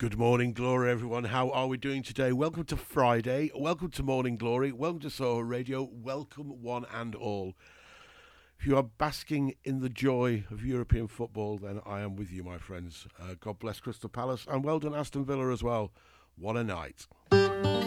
Good morning, Glory, everyone. How are we doing today? Welcome to Friday. Welcome to Morning Glory. Welcome to Soho Radio. Welcome, one and all. If you are basking in the joy of European football, then I am with you, my friends. God bless Crystal Palace, and well done, Aston Villa, as well. What a night.